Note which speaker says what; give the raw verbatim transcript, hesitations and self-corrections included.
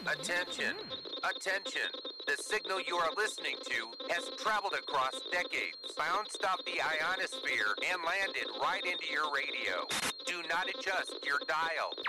Speaker 1: Attention, attention. The signal you are listening to has traveled across decades, bounced off the ionosphere, and landed right into your radio. Do not adjust your dial.